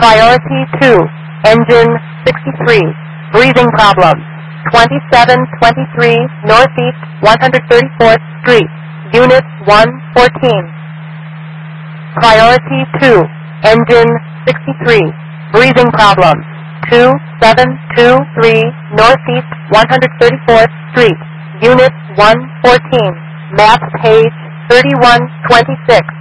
Priority 2, engine 63, breathing problems. 2723 Northeast 134th Street, Unit 114. Priority 2, engine 63, breathing problems. 2723 Northeast 134th Street, Unit 114. Map page 3126.